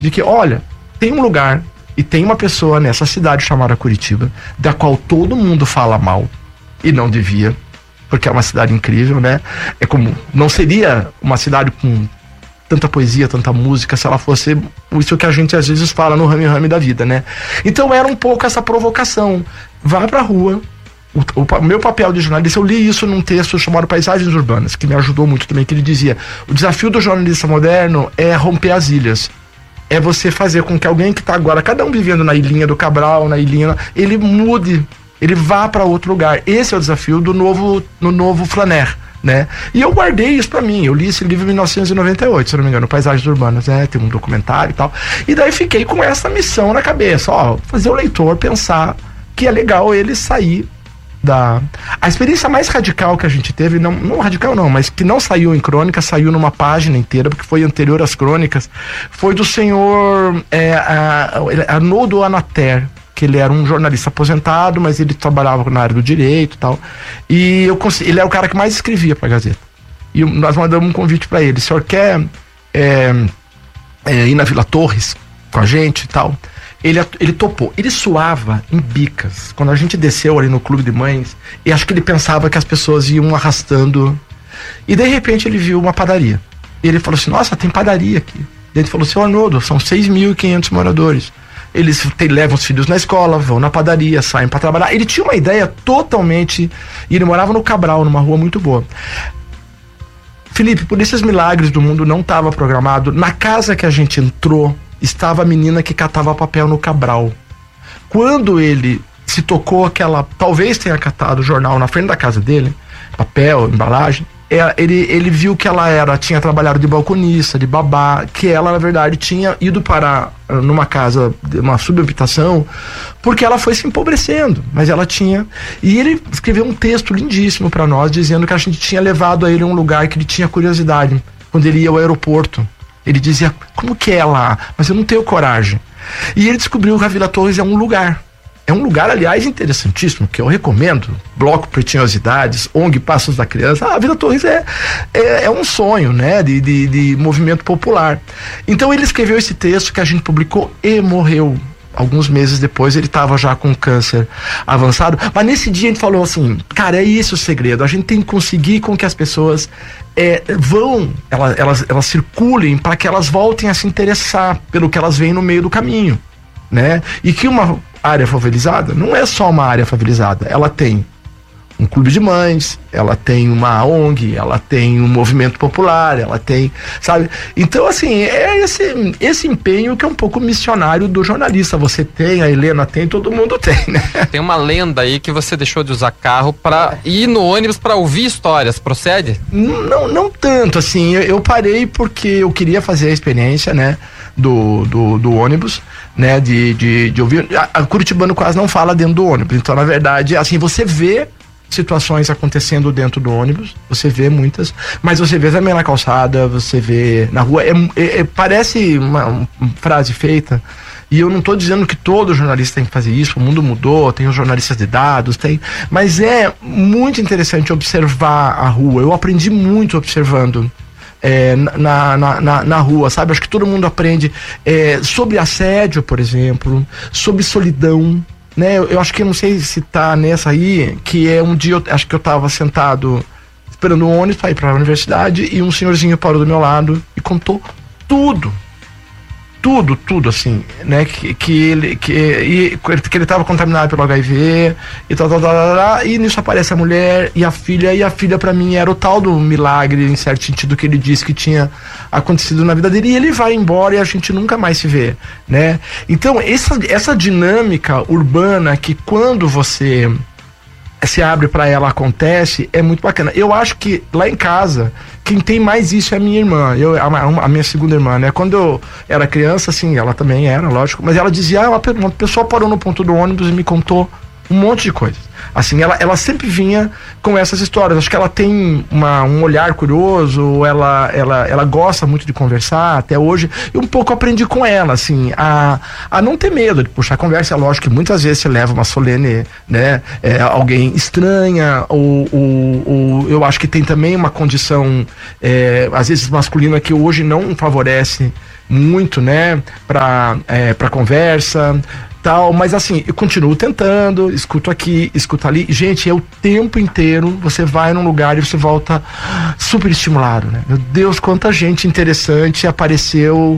de que, olha, tem um lugar e tem uma pessoa nessa cidade chamada Curitiba, da qual todo mundo fala mal, e não devia, porque é uma cidade incrível, né? É como, não seria uma cidade com tanta poesia, tanta música, se ela fosse isso que a gente às vezes fala no rame-rame da vida, né? Então era um pouco essa provocação. Vá pra rua. O meu papel de jornalista, eu li isso num texto chamado Paisagens Urbanas, que me ajudou muito também, que ele dizia: o desafio do jornalista moderno é romper as ilhas. É você fazer com que alguém que está agora, cada um vivendo na ilhinha do Cabral, na ilhinha, ele mude, ele vá para outro lugar. Esse é o desafio do novo Flaner, né? E eu guardei isso para mim. Eu li esse livro em 1998, se não me engano, Paisagens Urbanas, né? Tem um documentário e tal. E daí fiquei com essa missão na cabeça, ó, fazer o leitor pensar que é legal ele sair a experiência mais radical que a gente teve, não radical não, mas que não saiu em crônica, saiu numa página inteira, porque foi anterior às crônicas, foi do senhor Arnoldo Anater, que ele era um jornalista aposentado, mas ele trabalhava na área do direito e tal, e ele era o cara que mais escrevia pra Gazeta, e nós mandamos um convite para ele: o senhor quer ir na Vila Torres com a gente e tal? Ele topou. Ele suava em bicas. Quando a gente desceu ali no Clube de Mães, e acho que ele pensava que as pessoas iam arrastando. E de repente ele viu uma padaria. E ele falou assim: nossa, tem padaria aqui. E ele falou: seu Arnoldo, são 6.500 moradores. Eles levam os filhos na escola, vão na padaria, saem para trabalhar. Ele tinha uma ideia totalmente... E ele morava no Cabral, numa rua muito boa. Felipe, por esses milagres do mundo, não estava programado. Na casa que a gente entrou, estava a menina que catava papel no Cabral. Quando ele se tocou talvez tenha catado o jornal na frente da casa dele, papel, embalagem, ele viu que ela tinha trabalhado de balconista, de babá, que ela na verdade tinha ido parar numa casa, uma subhabitação, porque ela foi se empobrecendo, mas ela tinha... E ele escreveu um texto lindíssimo para nós, dizendo que a gente tinha levado a ele a um lugar que ele tinha curiosidade, quando ele ia ao aeroporto. Ele dizia: como que é lá? Mas eu não tenho coragem. E ele descobriu que a Vila Torres é um lugar. É um lugar, aliás, interessantíssimo, que eu recomendo. Bloco Pretinhosidades, ONG Passos da Criança. A Vila Torres é um sonho, né? De movimento popular. Então ele escreveu esse texto que a gente publicou e morreu. Alguns meses depois ele estava já com câncer avançado, mas nesse dia a gente falou assim: cara, é esse o segredo, a gente tem que conseguir com que as pessoas elas circulem para que elas voltem a se interessar pelo que elas veem no meio do caminho, né? E que uma área favelizada não é só uma área favelizada, ela tem um clube de mães, ela tem uma ONG, ela tem um movimento popular, ela tem, sabe? Então, assim, é esse empenho que é um pouco missionário do jornalista. Você tem, a Helena tem, todo mundo tem, né? Tem uma lenda aí que você deixou de usar carro pra ir no ônibus pra ouvir histórias, procede? Não tanto, assim, eu parei porque eu queria fazer a experiência, né, do ônibus, né, de ouvir. A Curitibano quase não fala dentro do ônibus, então, na verdade, assim, você vê situações acontecendo dentro do ônibus, você vê muitas, mas você vê também na calçada, você vê na rua, parece uma frase feita, e eu não estou dizendo que todo jornalista tem que fazer isso, o mundo mudou, tem os jornalistas de dados, mas é muito interessante observar a rua. Eu aprendi muito observando na rua, sabe? Acho que todo mundo aprende sobre assédio, por exemplo, sobre solidão, né? Eu acho que, não sei se tá nessa aí, que um dia acho que eu tava sentado esperando um ônibus para ir para a universidade, e um senhorzinho parou do meu lado e contou tudo assim, né, que ele tava contaminado pelo HIV e tal, e nisso aparece a mulher e a filha para mim era o tal do milagre, em certo sentido, que ele disse que tinha acontecido na vida dele, e ele vai embora e a gente nunca mais se vê, né? Então essa dinâmica urbana, que quando você se abre para ela, acontece, é muito bacana. Eu acho que lá em casa quem tem mais isso é a minha irmã, a minha segunda irmã, né? Quando eu era criança, assim, ela também era, lógico, mas ela dizia: uma pessoa parou no ponto do ônibus e me contou um monte de coisas. Assim, ela sempre vinha com essas histórias. Acho que ela tem um olhar curioso, ela gosta muito de conversar até hoje. E um pouco aprendi com ela, assim, a não ter medo de puxar a conversa. É lógico que muitas vezes você leva uma solene, né? Alguém estranha, ou eu acho que tem também uma condição, às vezes masculina, que hoje não favorece muito, né? Pra conversa. Tal, mas assim, eu continuo tentando, escuto aqui, escuto ali. Gente, o tempo inteiro você vai num lugar e você volta super estimulado, né? Meu Deus, quanta gente interessante apareceu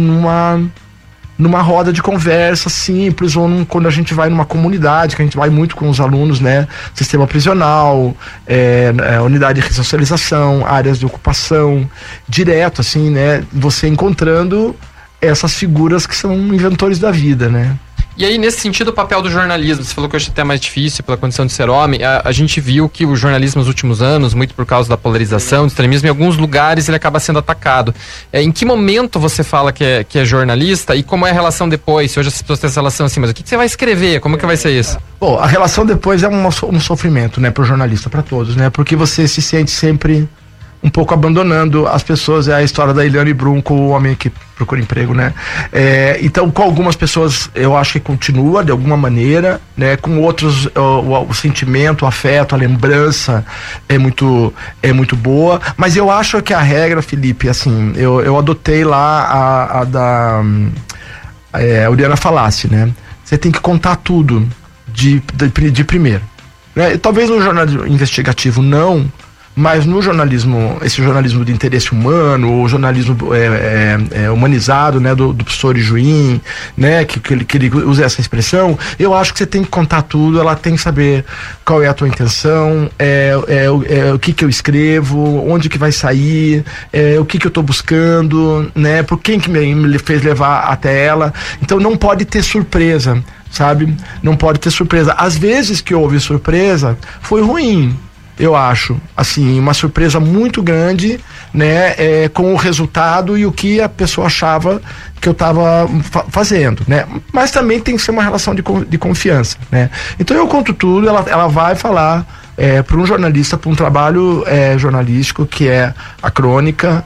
numa roda de conversa simples, ou quando a gente vai numa comunidade, que a gente vai muito com os alunos, né? Sistema prisional, unidade de ressocialização, áreas de ocupação, direto, assim, né? Você encontrando essas figuras que são inventores da vida, né? E aí, nesse sentido, o papel do jornalismo, você falou que hoje é até mais difícil pela condição de ser homem. A gente viu que o jornalismo nos últimos anos, muito por causa da polarização, do extremismo, em alguns lugares ele acaba sendo atacado. Em que momento você fala que é jornalista e como é a relação depois? Se hoje as pessoas têm essa relação assim, mas o que você vai escrever? Como que vai ser isso? Bom, a relação depois é um sofrimento, né, pro jornalista, para todos, né, porque você se sente sempre um pouco abandonando as pessoas. É a história da Eliane Brum com o homem que procura emprego, né? Então, com algumas pessoas eu acho que continua de alguma maneira, né? Com outros o sentimento, o afeto, a lembrança é muito boa, mas eu acho que a regra, Felipe, assim, eu adotei lá a da Oriana Falaschi, né? Você tem que contar tudo de primeiro, né? Talvez no jornalismo investigativo não, mas no jornalismo, esse jornalismo de interesse humano, o jornalismo humanizado, né, do professor Ijuim, né, que ele usa essa expressão, eu acho que você tem que contar tudo, ela tem que saber qual é a tua intenção, o que eu escrevo, onde que vai sair, o que eu estou buscando, né, por quem que me fez levar até ela. Então não pode ter surpresa, sabe? Não pode ter surpresa. Às vezes que houve surpresa, foi ruim, eu acho, assim, uma surpresa muito grande, né, com o resultado e o que a pessoa achava que eu estava fazendo, né, mas também tem que ser uma relação de confiança, né, então eu conto tudo, ela vai falar para um jornalista, para um trabalho jornalístico que é a crônica,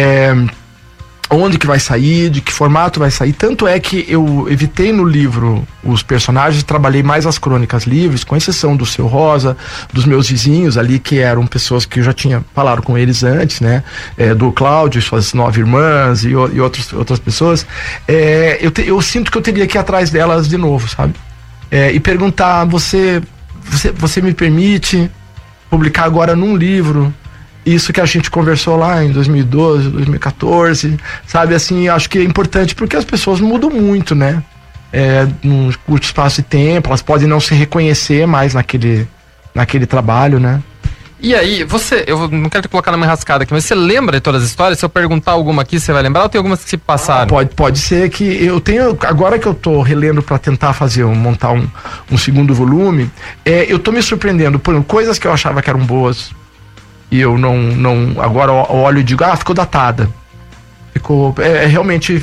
onde que vai sair, de que formato vai sair. Tanto é que eu evitei no livro os personagens, trabalhei mais as crônicas livres, com exceção do Seu Rosa, dos meus vizinhos ali, que eram pessoas que eu já tinha falado com eles antes, né? Do Cláudio, suas 9 irmãs e outras pessoas. Eu sinto que eu teria que ir atrás delas de novo, sabe? E perguntar, você me permite publicar agora num livro isso que a gente conversou lá em 2012, 2014, sabe, assim, acho que é importante porque as pessoas mudam muito, né, num curto espaço de tempo, elas podem não se reconhecer mais naquele trabalho, né. E aí, eu não quero te colocar numa enrascada aqui, mas você lembra de todas as histórias? Se eu perguntar alguma aqui, você vai lembrar ou tem algumas que se passaram? Pode ser que eu tenho, agora que eu tô relendo para tentar montar um segundo volume, eu tô me surpreendendo por coisas que eu achava que eram boas, e eu não agora olho e digo, ficou datada. Ficou, realmente,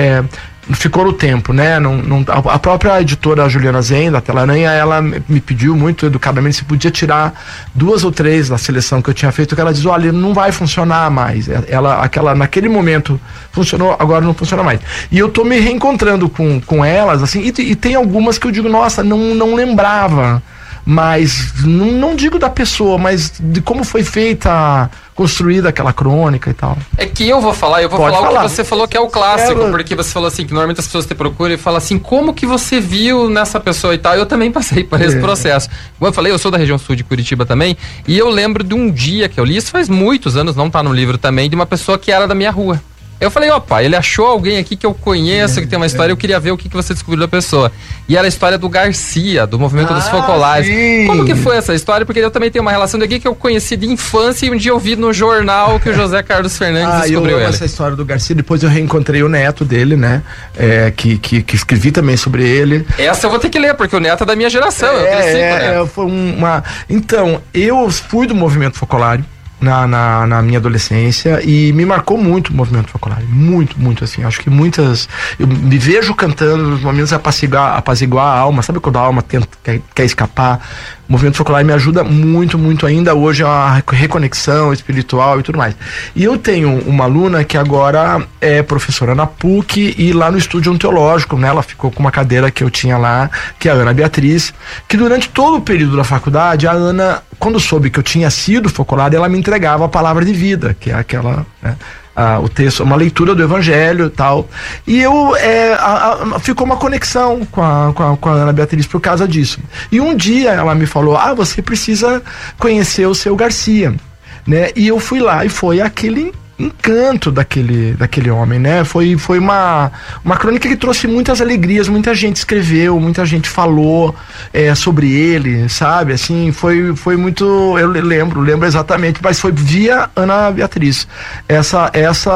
ficou no tempo, né? A própria editora Juliana Zen, da Tela-Aranha, ela me pediu muito educadamente se podia tirar 2 ou 3 da seleção que eu tinha feito, que ela diz, olha, não vai funcionar mais. Naquele momento funcionou, agora não funciona mais. E eu tô me reencontrando com elas, assim, e tem algumas que eu digo, nossa, não lembrava. Mas não digo da pessoa, mas de como foi feita, construída aquela crônica e tal. É que eu vou falar o que você falou que é o clássico, porque você falou assim, que normalmente as pessoas te procuram e falam assim, como que você viu nessa pessoa e tal. Eu também passei por esse processo. Como eu falei, eu sou da região sul de Curitiba também, e eu lembro de um dia que eu li, isso faz muitos anos, não tá no livro também, de uma pessoa que era da minha rua. Eu falei, opa, ele achou alguém aqui que eu conheço, que tem uma história, eu queria ver o que você descobriu da pessoa. E era a história do Garcia, do movimento dos focolares. Sim. Como que foi essa história? Porque eu também tenho uma relação daqui que eu conheci de infância e um dia eu vi no jornal que o José Carlos Fernandes descobriu ele. Essa história do Garcia, depois eu reencontrei o neto dele, né? Que escrevi também sobre ele. Essa eu vou ter que ler, porque o neto é da minha geração, eu cresci com o neto. Então, eu fui do movimento focolário, na minha adolescência e me marcou muito o movimento folclore, muito assim, acho que eu me vejo cantando nos momentos apaziguar a alma, sabe quando a alma quer escapar? O movimento folclore me ajuda muito ainda hoje a reconexão espiritual e tudo mais. E eu tenho uma aluna que agora é professora na PUC e lá no Estúdio Teológico, né? Ela ficou com uma cadeira que eu tinha lá, que é a Ana Beatriz, que durante todo o período da faculdade, a Ana, quando soube que eu tinha sido folclore, ela me entregava a palavra de vida, que é aquela, né? O texto, uma leitura do Evangelho e tal. E ficou uma conexão com a Ana Beatriz por causa disso. E um dia ela me falou, você precisa conhecer o seu Garcia, né? E eu fui lá e foi aquele encanto daquele homem, né? Foi uma crônica que trouxe muitas alegrias, muita gente escreveu, muita gente falou sobre ele, sabe? Assim, foi muito, eu lembro exatamente, mas foi via Ana Beatriz, essa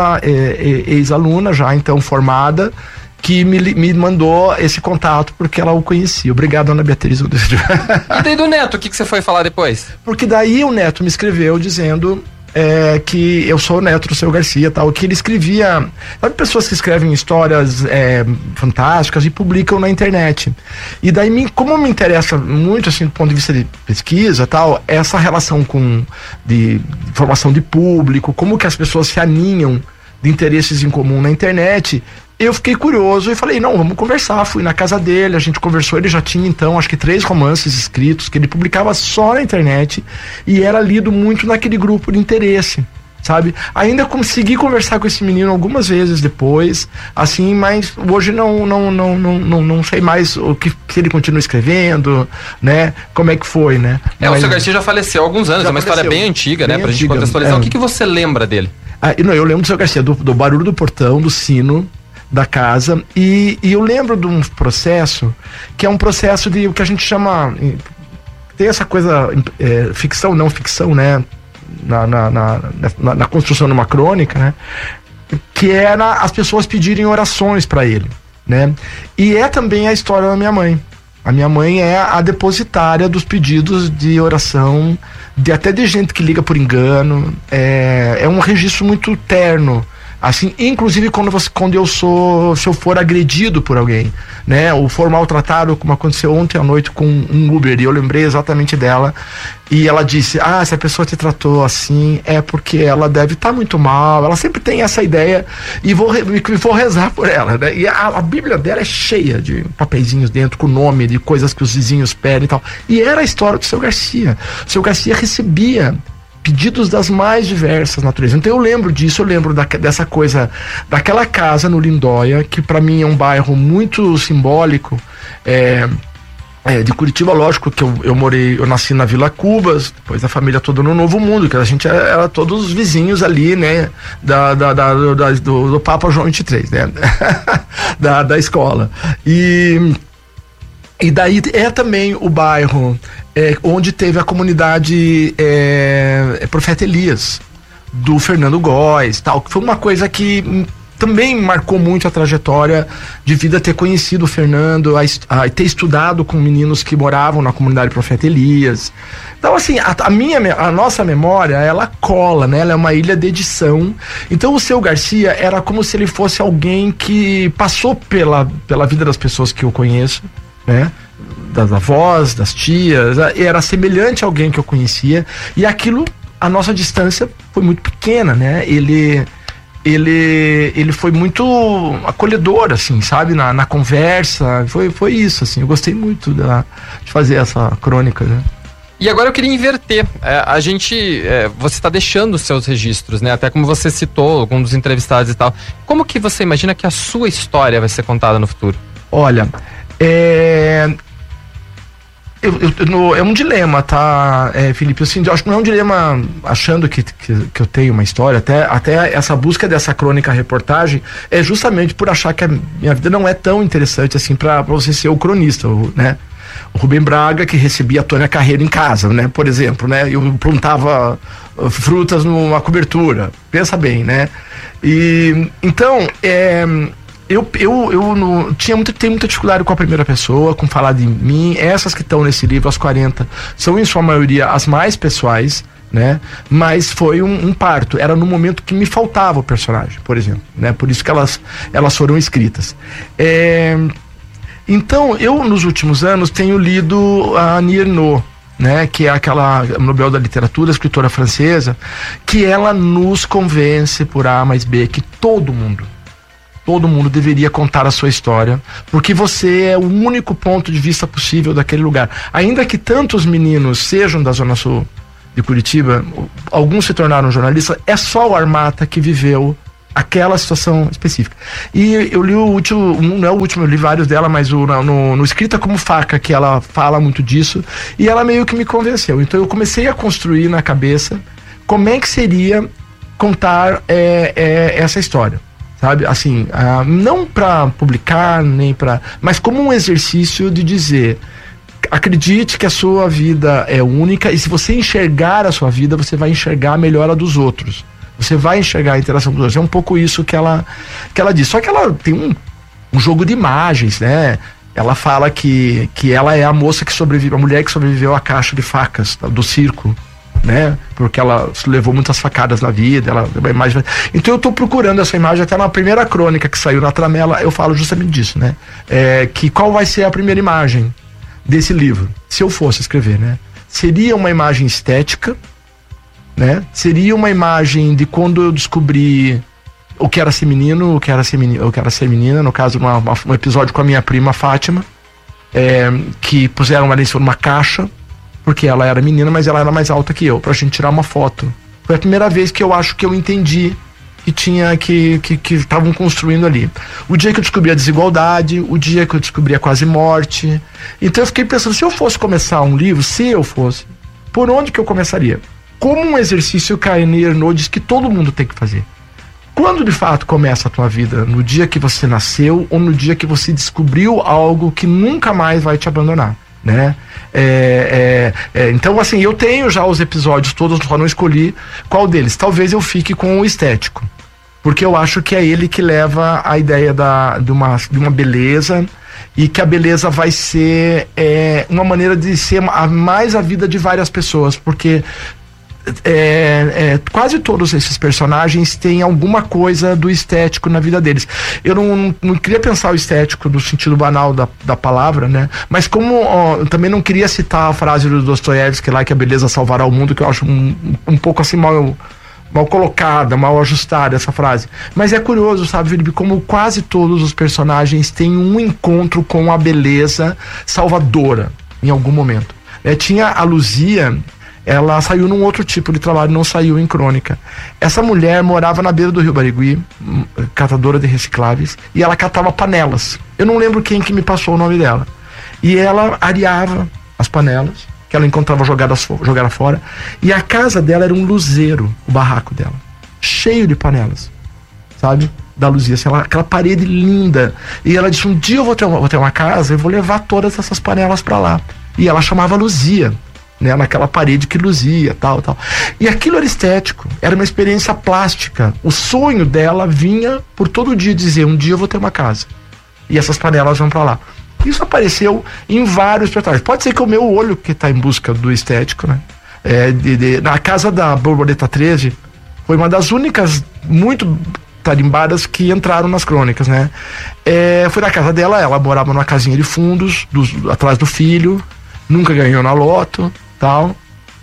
ex-aluna já então formada, que me mandou esse contato porque ela o conhecia. Obrigado, Ana Beatriz. E daí do Neto, o que você foi falar depois? Porque daí o Neto me escreveu dizendo que eu sou o neto do seu Garcia, tal, que ele escrevia, sabe, pessoas que escrevem histórias fantásticas e publicam na internet. E daí, como me interessa muito, assim, do ponto de vista de pesquisa, tal, essa relação de formação de público, como que as pessoas se aninham de interesses em comum na internet, eu fiquei curioso e falei, não, vamos conversar. Fui na casa dele, a gente conversou, ele já tinha então, acho que 3 romances escritos, que ele publicava só na internet e era lido muito naquele grupo de interesse, sabe? Ainda consegui conversar com esse menino algumas vezes depois, assim, mas hoje não sei mais se ele continua escrevendo, né? Como é que foi, né? O seu Garcia já faleceu há alguns anos, é uma história bem antiga, né? Pra gente contextualizar. O que você lembra dele? Eu lembro do seu Garcia, do barulho do portão, do sino da casa, e eu lembro de um processo que é um processo de o que a gente chama, tem essa coisa ficção, não ficção, né, na construção de uma crônica, né, que era as pessoas pedirem orações para ele, né, e também a história da minha mãe. A minha mãe é a depositária dos pedidos de oração, até de gente que liga por engano. É um registro muito terno, assim, inclusive quando se eu for agredido por alguém, né, ou for maltratado, como aconteceu ontem à noite com um Uber, e eu lembrei exatamente dela, e ela disse, se a pessoa te tratou assim, é porque ela deve estar muito mal. Ela sempre tem essa ideia, e vou rezar por ela, né? E a Bíblia dela é cheia de papeizinhos dentro, com o nome de coisas que os vizinhos pedem e tal, e era a história do seu Garcia. O seu Garcia recebia pedidos das mais diversas naturezas. Então eu lembro disso, eu lembro dessa coisa, daquela casa no Lindóia, que para mim é um bairro muito simbólico, de Curitiba. Lógico que eu nasci na Vila Cubas, depois a família toda no Novo Mundo, que a gente era todos os vizinhos ali, né, do Papa João XXIII, né, da escola. E daí também o bairro onde teve a comunidade Profeta Elias, do Fernando Góes, tal, que foi uma coisa que também marcou muito a trajetória de vida, ter conhecido o Fernando, ter estudado com meninos que moravam na comunidade Profeta Elias. Então, assim, a nossa memória, ela cola, né? Ela é uma ilha de edição. Então, o seu Garcia era como se ele fosse alguém que passou pela vida das pessoas que eu conheço, né? Das avós, das tias, era semelhante a alguém que eu conhecia, e aquilo, a nossa distância foi muito pequena, né? Ele foi muito acolhedor, assim, sabe? Na conversa, foi isso, assim, eu gostei muito de fazer essa crônica, né? E agora eu queria inverter, você está deixando os seus registros, né? Até como você citou, alguns dos entrevistados e tal. Como que você imagina que a sua história vai ser contada no futuro? Olha, é um dilema, tá, Felipe? Assim, eu acho que não é um dilema achando que eu tenho uma história, até essa busca dessa crônica-reportagem é justamente por achar que a minha vida não é tão interessante assim para você ser o cronista, né? O Rubem Braga, que recebia a Tônia Carreiro em casa, né? Por exemplo, né? Eu plantava frutas numa cobertura, pensa bem, né? E então, eu tenho muita dificuldade com a primeira pessoa, com falar de mim. Essas que estão nesse livro, as 40, são em sua maioria as mais pessoais, né? Mas foi um parto. Era no momento que me faltava o personagem, por exemplo, né? Por isso que elas foram escritas. Então, eu nos últimos anos tenho lido a Annie Ernaux, né? Que é aquela Nobel da Literatura, escritora francesa, que ela nos convence por A mais B que todo mundo deveria contar a sua história, porque você é o único ponto de vista possível daquele lugar. Ainda que tantos meninos sejam da Zona Sul de Curitiba, alguns se tornaram jornalistas, é só o Armata que viveu aquela situação específica. E eu li o último, não é o último, eu li vários dela, mas no Escrita como Faca, que ela fala muito disso, e ela meio que me convenceu. Então eu comecei a construir na cabeça como é que seria contar essa história. Sabe, assim, não para publicar, nem para, mas como um exercício de dizer: acredite que a sua vida é única, e se você enxergar a sua vida, você vai enxergar melhor a dos outros. Você vai enxergar a interação dos outros. É um pouco isso que ela diz. Só que ela tem um jogo de imagens, né? Ela fala que ela é a moça que sobreviveu, a mulher que sobreviveu à caixa de facas do circo, né? Porque ela levou muitas facadas na vida, então eu tô procurando essa imagem. Até na primeira crônica que saiu na Tramela, eu falo justamente disso, né? Que qual vai ser a primeira imagem desse livro, se eu fosse escrever, né? Seria uma imagem estética, né? Seria uma imagem de quando eu descobri o que era ser menino, o que era ser menina, no caso um episódio com a minha prima Fátima, que puseram ela em cima de uma caixa, porque ela era menina, mas ela era mais alta que eu, pra gente tirar uma foto. Foi a primeira vez que eu acho que eu entendi que tinha que estavam construindo ali. O dia que eu descobri a desigualdade, o dia que eu descobri a quase morte. Então eu fiquei pensando, se eu fosse começar um livro, por onde que eu começaria? Como um exercício que a Annie Ernaux diz que todo mundo tem que fazer. Quando de fato começa a tua vida? No dia que você nasceu ou no dia que você descobriu algo que nunca mais vai te abandonar, né? Então, assim, eu tenho já os episódios todos, só não escolhi qual deles. Talvez eu fique com o estético, porque eu acho que é ele que leva a ideia de uma beleza, e que a beleza vai ser uma maneira de ser mais a vida de várias pessoas, porque quase todos esses personagens têm alguma coisa do estético na vida deles. Eu não queria pensar o estético no sentido banal da palavra, né? Mas como eu também não queria citar a frase do Dostoiévski lá, que a beleza salvará o mundo, que eu acho um pouco assim mal colocada, mal ajustada essa frase. Mas é curioso, sabe, Felipe, como quase todos os personagens têm um encontro com a beleza salvadora em algum momento. Tinha a Luzia. Ela saiu num outro tipo de trabalho, não saiu em crônica. Essa mulher morava na beira do Rio Barigui, catadora de recicláveis, e ela catava panelas. Eu não lembro quem que me passou o nome dela. E ela areava as panelas, que ela encontrava jogadas fora, e a casa dela era um luzeiro, o barraco dela, cheio de panelas, sabe? Da Luzia, assim, aquela parede linda. E ela disse: um dia eu vou ter uma casa, eu vou levar todas essas panelas pra lá. E ela chamava Luzia, né, naquela parede que luzia, tal. E aquilo era estético, era uma experiência plástica. O sonho dela vinha por todo dia dizer: um dia eu vou ter uma casa, e essas panelas vão pra lá. Isso apareceu em vários personagens. Pode ser que o meu olho, que tá em busca do estético, né, na casa da Borboleta 13, foi uma das únicas muito tarimbadas que entraram nas crônicas, né. Foi na casa dela, ela morava numa casinha de fundos, atrás do filho, nunca ganhou na loto, tal,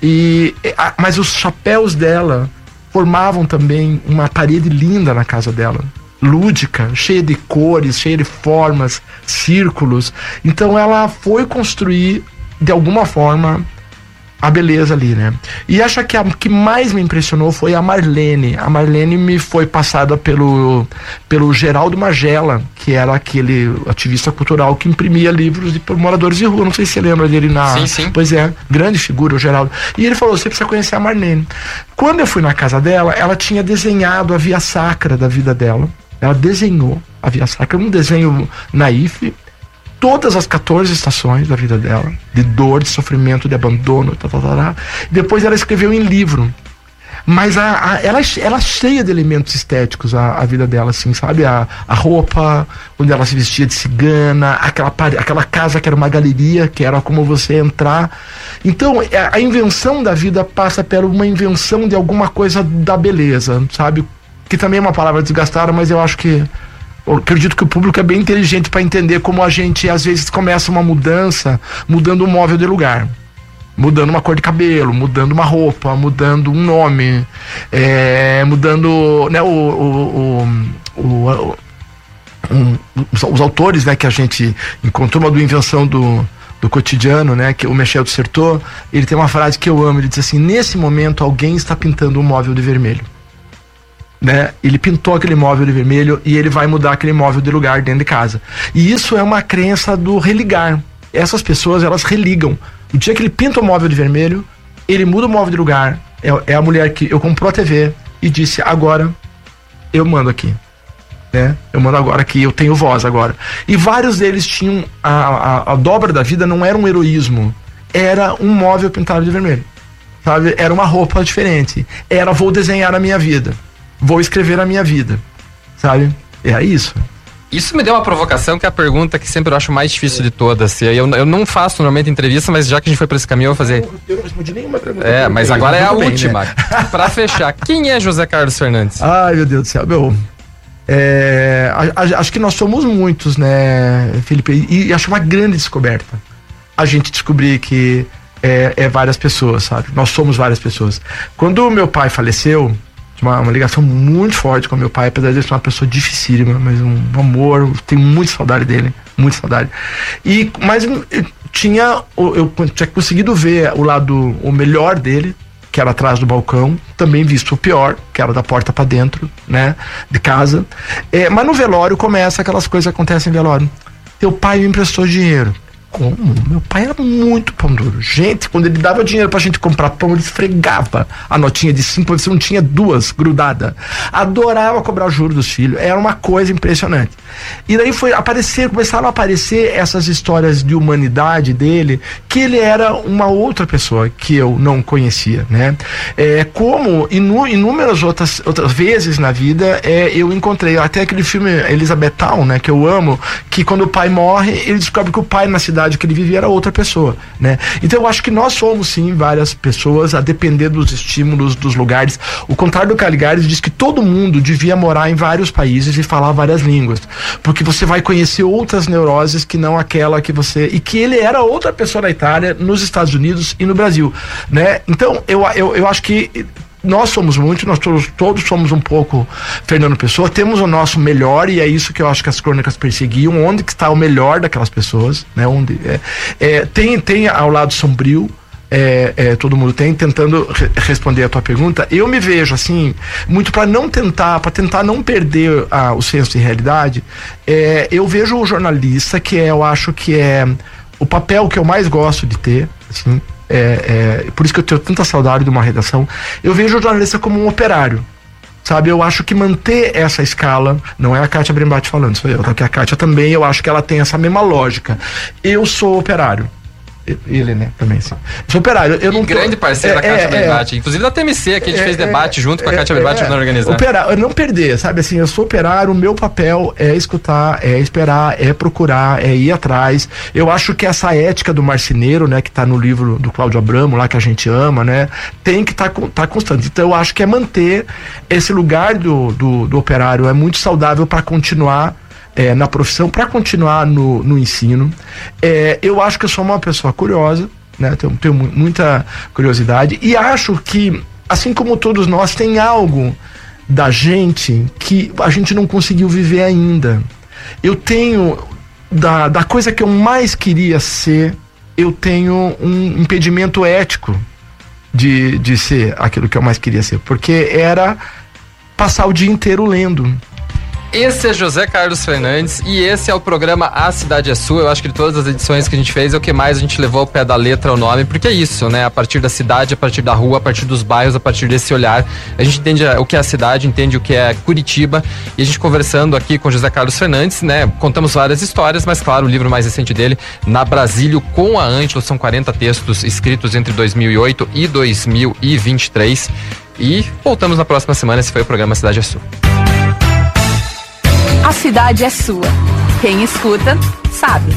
mas os chapéus dela formavam também uma parede linda na casa dela, lúdica, cheia de cores, cheia de formas, círculos. Então ela foi construir de alguma forma a beleza ali, né? E acho que a que mais me impressionou foi a Marlene. A Marlene me foi passada pelo Geraldo Magela, que era aquele ativista cultural que imprimia livros de moradores de rua. Não sei se você lembra dele Sim. Pois é, grande figura o Geraldo. E ele falou: você precisa conhecer a Marlene. Quando eu fui na casa dela, ela tinha desenhado a Via Sacra da vida dela. Ela desenhou a Via Sacra, um desenho naif, todas as 14 estações da vida dela, de dor, de sofrimento, de abandono, Depois ela escreveu em livro. Mas ela é cheia de elementos estéticos, a vida dela, assim, sabe? A roupa, onde ela se vestia de cigana, aquela casa que era uma galeria, que era como você entrar. Então, a invenção da vida passa por uma invenção de alguma coisa da beleza, sabe? Que também é uma palavra desgastada, mas eu acredito que o público é bem inteligente para entender como a gente, às vezes, começa uma mudança, mudando um móvel de lugar. Mudando uma cor de cabelo, mudando uma roupa, mudando um nome, mudando, né, os autores, né, que a gente encontrou, uma do Invenção do Cotidiano, né, que o Michel Dissertot, ele tem uma frase que eu amo, ele diz assim: nesse momento alguém está pintando um móvel de vermelho. Né? Ele pintou aquele móvel de vermelho e ele vai mudar aquele móvel de lugar dentro de casa. E isso é uma crença do religar. Essas pessoas, elas religam. O dia que ele pinta o móvel de vermelho, ele muda o móvel de lugar. É a mulher que eu comprou a TV e disse: agora eu mando aqui, né? Eu mando agora aqui, eu tenho voz agora. E vários deles tinham a dobra da vida, não era um heroísmo, era um móvel pintado de vermelho, sabe? Era uma roupa diferente, era: vou desenhar a minha vida, vou escrever a minha vida, sabe? É isso. Isso me deu uma provocação, que é a pergunta que sempre eu acho mais difícil de todas. Eu não faço normalmente entrevista, mas já que a gente foi para esse caminho, eu vou fazer. Eu não respondi nenhuma pergunta. Mas agora é a última. Né? Para fechar, quem é José Carlos Fernandes? Ai, meu Deus do céu. Acho que nós somos muitos, né, Felipe? E acho uma grande descoberta a gente descobrir que é várias pessoas, sabe? Nós somos várias pessoas. Quando o meu pai faleceu, uma ligação muito forte com meu pai, apesar de ele ser uma pessoa dificílima, mas um amor, eu tenho muita saudade dele, muita saudade. Mas eu tinha conseguido ver o melhor dele, que era atrás do balcão, também visto o pior, que era da porta para dentro, né, de casa. Mas no velório começa aquelas coisas que acontecem em velório. Teu pai me emprestou dinheiro. Como? Meu pai era muito pão duro. Gente, quando ele dava dinheiro pra gente comprar pão, ele esfregava a notinha de 5, você não tinha duas grudada. Adorava cobrar juros dos filhos. Era uma coisa impressionante. E daí começaram a aparecer essas histórias de humanidade dele, que ele era uma outra pessoa que eu não conhecia, né? Como inúmeras outras vezes na vida, eu encontrei até aquele filme Elizabethtown, né, que eu amo, que quando o pai morre, ele descobre que o pai na cidade que ele vivia era outra pessoa, né? Então eu acho que nós somos sim várias pessoas, a depender dos estímulos, dos lugares. O contrário do Caligari diz que todo mundo devia morar em vários países e falar várias línguas, porque você vai conhecer outras neuroses que não aquela que você... E que ele era outra pessoa na Itália, nos Estados Unidos e no Brasil, né? Então eu acho que nós somos muitos, nós todos somos um pouco Fernando Pessoa, temos o nosso melhor, e é isso que eu acho que as crônicas perseguiam, onde que está o melhor daquelas pessoas, né? Tem ao lado sombrio, todo mundo tem, tentando responder a tua pergunta. Eu me vejo assim, muito para tentar não perder o senso de realidade. Eu vejo o jornalista, que eu acho que é o papel que eu mais gosto de ter, assim. Por isso que eu tenho tanta saudade de uma redação. Eu vejo o jornalista como um operário, sabe? Eu acho que manter essa escala, não é a Kátia Brembati falando, sou eu, tá? Que a Kátia também, eu acho que ela tem essa mesma lógica. Eu sou operário. Ele, né, também, sim. Sou operário. Eu não grande parceiro da Kátia Brembati, inclusive da TMC, aqui a gente fez debate junto com a Kátia Brembati na organização. Operário, não perder, sabe assim, eu sou operário, o meu papel é escutar, é esperar, é procurar, é ir atrás. Eu acho que essa ética do marceneiro, né, que tá no livro do Cláudio Abramo, lá, que a gente ama, né, tem que tá constante. Então eu acho que manter esse lugar do operário é muito saudável para continuar na profissão, para continuar no ensino. Eu acho que eu sou uma pessoa curiosa, né? Tenho muita curiosidade, e acho que, assim como todos nós, tem algo da gente que a gente não conseguiu viver ainda. Eu tenho, da coisa que eu mais queria ser, eu tenho um impedimento ético de ser aquilo que eu mais queria ser, porque era passar o dia inteiro lendo. Esse é José Carlos Fernandes e esse é o programa A Cidade é Sua. Eu acho que de todas as edições que a gente fez, é o que mais a gente levou ao pé da letra o nome, porque é isso, né? A partir da cidade, a partir da rua, a partir dos bairros, a partir desse olhar, a gente entende o que é a cidade, entende o que é Curitiba, e a gente conversando aqui com José Carlos Fernandes, né? Contamos várias histórias, mas claro, o livro mais recente dele, Na Brasílio com a Ângelo, são 40 textos escritos entre 2008 e 2023. E voltamos na próxima semana. Esse foi o programa Cidade é Sua. A cidade é sua. Quem escuta, sabe.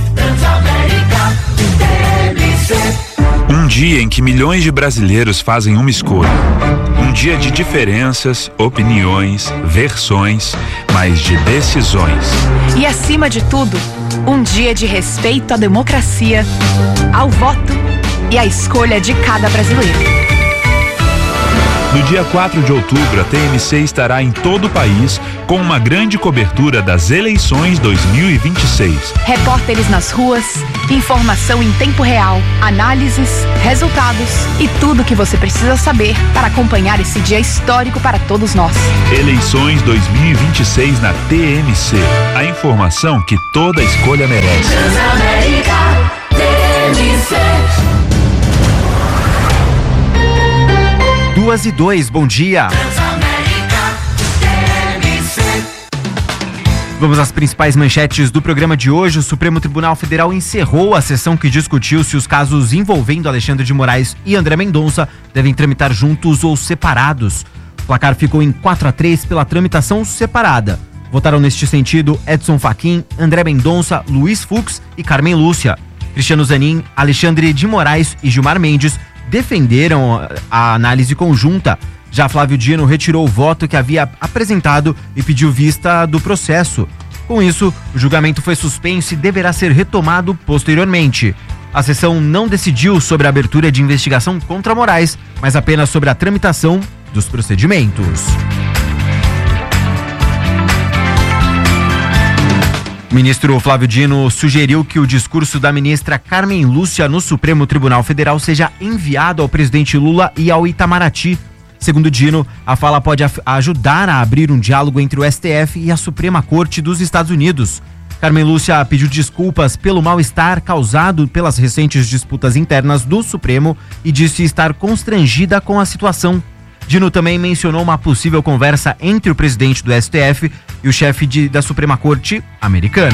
Um dia em que milhões de brasileiros fazem uma escolha. Um dia de diferenças, opiniões, versões, mas de decisões. E acima de tudo, um dia de respeito à democracia, ao voto e à escolha de cada brasileiro. No dia 4 de outubro, a TMC estará em todo o país com uma grande cobertura das eleições 2026. Repórteres nas ruas, informação em tempo real, análises, resultados e tudo o que você precisa saber para acompanhar esse dia histórico para todos nós. Eleições 2026 na TMC. A informação que toda escolha merece. Transamérica, TMC. 2:02, bom dia. Vamos às principais manchetes do programa de hoje. O Supremo Tribunal Federal encerrou a sessão que discutiu se os casos envolvendo Alexandre de Moraes e André Mendonça devem tramitar juntos ou separados. O placar ficou em 4-3 pela tramitação separada. Votaram neste sentido Edson Fachin, André Mendonça, Luiz Fux e Carmen Lúcia. Cristiano Zanin, Alexandre de Moraes e Gilmar Mendes defenderam a análise conjunta. Já Flávio Dino retirou o voto que havia apresentado e pediu vista do processo. Com isso, o julgamento foi suspenso e deverá ser retomado posteriormente. A sessão não decidiu sobre a abertura de investigação contra Moraes, mas apenas sobre a tramitação dos procedimentos. O ministro Flávio Dino sugeriu que o discurso da ministra Carmen Lúcia no Supremo Tribunal Federal seja enviado ao presidente Lula e ao Itamaraty. Segundo Dino, a fala pode ajudar a abrir um diálogo entre o STF e a Suprema Corte dos Estados Unidos. Carmen Lúcia pediu desculpas pelo mal-estar causado pelas recentes disputas internas do Supremo e disse estar constrangida com a situação. Dino também mencionou uma possível conversa entre o presidente do STF e o chefe da Suprema Corte americana.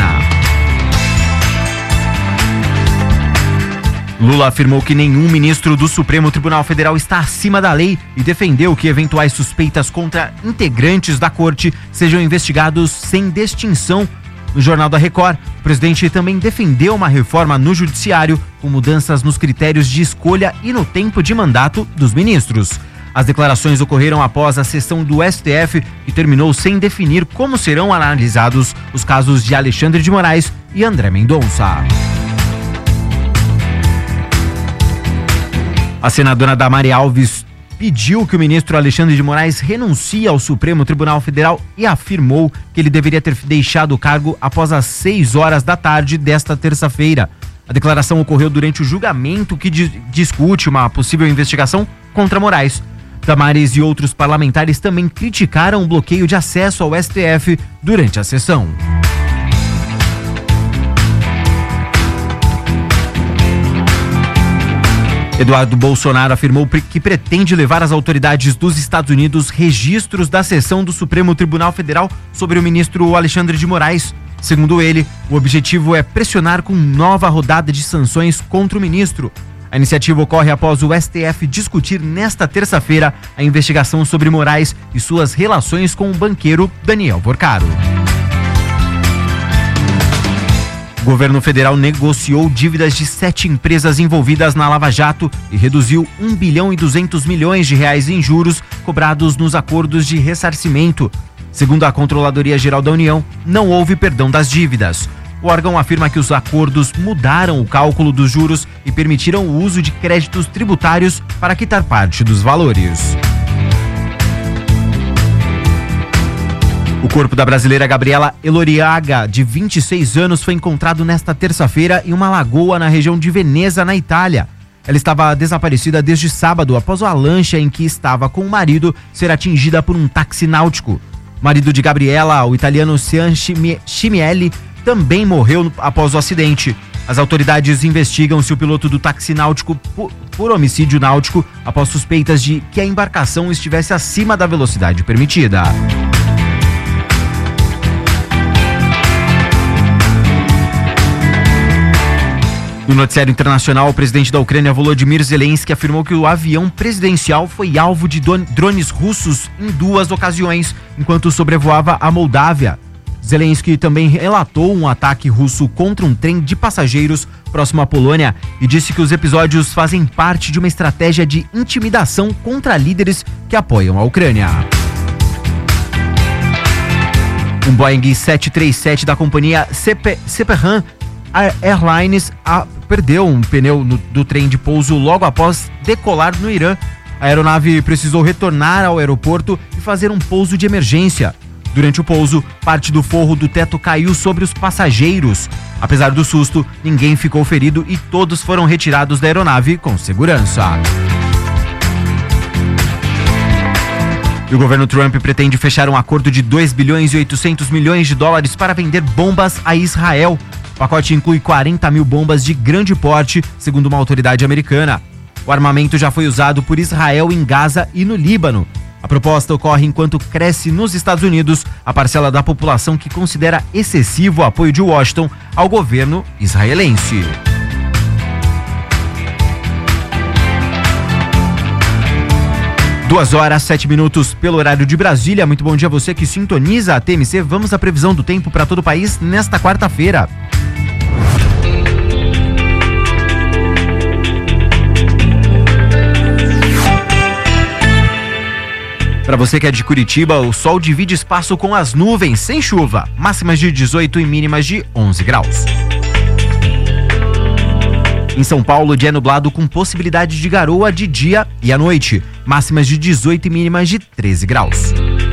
Lula afirmou que nenhum ministro do Supremo Tribunal Federal está acima da lei e defendeu que eventuais suspeitas contra integrantes da corte sejam investigados sem distinção. No Jornal da Record, o presidente também defendeu uma reforma no judiciário com mudanças nos critérios de escolha e no tempo de mandato dos ministros. As declarações ocorreram após a sessão do STF, que terminou sem definir como serão analisados os casos de Alexandre de Moraes e André Mendonça. A senadora Damares Alves pediu que o ministro Alexandre de Moraes renuncie ao Supremo Tribunal Federal e afirmou que ele deveria ter deixado o cargo após as 6 horas da tarde desta terça-feira. A declaração ocorreu durante o julgamento que discute uma possível investigação contra Moraes. Damares e outros parlamentares também criticaram o bloqueio de acesso ao STF durante a sessão. Eduardo Bolsonaro afirmou que pretende levar às autoridades dos Estados Unidos registros da sessão do Supremo Tribunal Federal sobre o ministro Alexandre de Moraes. Segundo ele, o objetivo é pressionar com nova rodada de sanções contra o ministro. A iniciativa ocorre após o STF discutir nesta terça-feira a investigação sobre Moraes e suas relações com o banqueiro Daniel Porcaro. O governo federal negociou dívidas de 7 empresas envolvidas na Lava Jato e reduziu 1 bilhão e 200 milhões de reais em juros cobrados nos acordos de ressarcimento. Segundo a Controladoria Geral da União, não houve perdão das dívidas. O órgão afirma que os acordos mudaram o cálculo dos juros e permitiram o uso de créditos tributários para quitar parte dos valores. O corpo da brasileira Gabriela Eloriaga, de 26 anos, foi encontrado nesta terça-feira em uma lagoa na região de Veneza, na Itália. Ela estava desaparecida desde sábado, após a lancha em que estava com o marido ser atingida por um táxi náutico. O marido de Gabriela, o italiano Sean Cimielli, também morreu após o acidente. As autoridades investigam se o piloto do táxi náutico por homicídio náutico após suspeitas de que a embarcação estivesse acima da velocidade permitida. No noticiário internacional, o presidente da Ucrânia, Volodymyr Zelensky, afirmou que o avião presidencial foi alvo de drones russos em 2 ocasiões, enquanto sobrevoava a Moldávia. Zelensky também relatou um ataque russo contra um trem de passageiros próximo à Polônia e disse que os episódios fazem parte de uma estratégia de intimidação contra líderes que apoiam a Ucrânia. Um Boeing 737 da companhia Sepahan Airlines perdeu um pneu do trem de pouso logo após decolar no Irã. A aeronave precisou retornar ao aeroporto e fazer um pouso de emergência. Durante o pouso, parte do forro do teto caiu sobre os passageiros. Apesar do susto, ninguém ficou ferido e todos foram retirados da aeronave com segurança. E o governo Trump pretende fechar um acordo de 2 bilhões e 800 milhões de dólares para vender bombas a Israel. O pacote inclui 40 mil bombas de grande porte, segundo uma autoridade americana. O armamento já foi usado por Israel em Gaza e no Líbano. A proposta ocorre enquanto cresce nos Estados Unidos a parcela da população que considera excessivo o apoio de Washington ao governo israelense. Duas horas, 7 minutos pelo horário de Brasília. Muito bom dia a você que sintoniza a TMC. Vamos à previsão do tempo para todo o país nesta quarta-feira. Para você que é de Curitiba, o sol divide espaço com as nuvens, sem chuva. Máximas de 18 e mínimas de 11 graus. Em São Paulo, dia nublado com possibilidade de garoa de dia e à noite. Máximas de 18 e mínimas de 13 graus.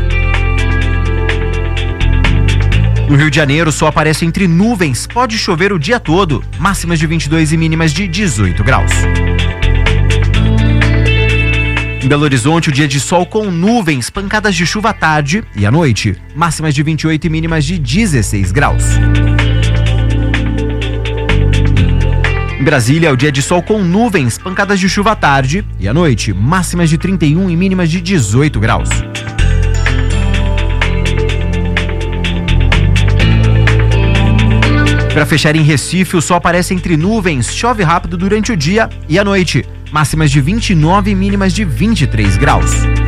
No Rio de Janeiro, o sol aparece entre nuvens. Pode chover o dia todo. Máximas de 22 e mínimas de 18 graus. Em Belo Horizonte, o dia de sol com nuvens, pancadas de chuva à tarde e à noite. Máximas de 28 e mínimas de 16 graus. Em Brasília, o dia de sol com nuvens, pancadas de chuva à tarde e à noite. Máximas de 31 e mínimas de 18 graus. Para fechar em Recife, o sol aparece entre nuvens, chove rápido durante o dia e à noite. Máximas de 29 e mínimas de 23 graus.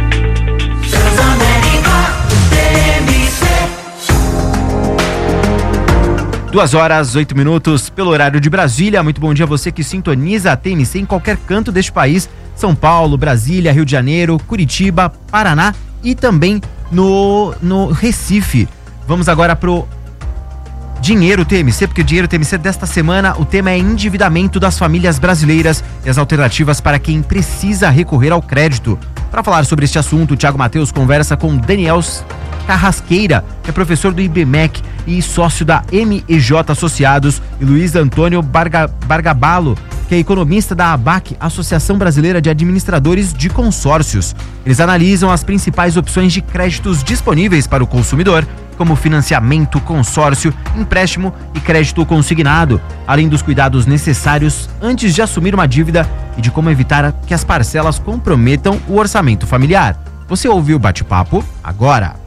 Duas horas, 8 minutos pelo horário de Brasília. Muito bom dia a você que sintoniza a TMC em qualquer canto deste país. São Paulo, Brasília, Rio de Janeiro, Curitiba, Paraná e também no Recife. Vamos agora pro Dinheiro TMC, porque o Dinheiro TMC desta semana, o tema é endividamento das famílias brasileiras e as alternativas para quem precisa recorrer ao crédito. Para falar sobre este assunto, o Thiago Mateus conversa com Daniel Carrasqueira, que é professor do IBMEC e sócio da MEJ Associados, e Luiz Antônio Bargabalo, que é economista da ABAC, Associação Brasileira de Administradores de Consórcios. Eles analisam as principais opções de créditos disponíveis para o consumidor, como financiamento, consórcio, empréstimo e crédito consignado, além dos cuidados necessários antes de assumir uma dívida e de como evitar que as parcelas comprometam o orçamento familiar. Você ouviu o bate-papo agora.